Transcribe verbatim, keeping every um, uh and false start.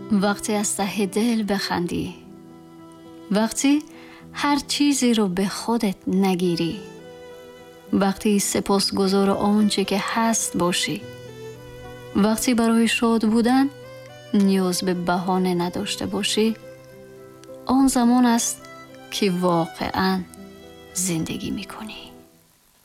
وقتی از ته دل بخندی، وقتی هر چیزی رو به خودت نگیری، وقتی سپاسگزار آنچه که هست باشی، وقتی برای شاد بودن نیاز به بهانه نداشته باشی، آن زمان است که واقعاً زندگی میکنی.